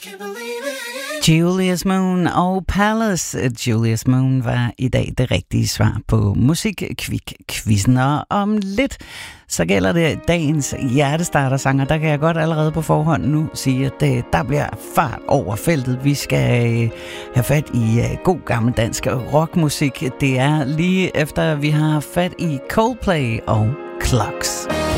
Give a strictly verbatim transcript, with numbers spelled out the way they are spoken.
Julius Moon og Palace. Julius Moon var i dag det rigtige svar på Musikquizzen, og om lidt så gælder det dagens hjertestartersanger. Der kan jeg godt allerede på forhånd nu sige, at det, der bliver fart over feltet. Vi skal have fat i god gammel dansk rockmusik. Det er lige efter vi har fat i Coldplay og Clocks.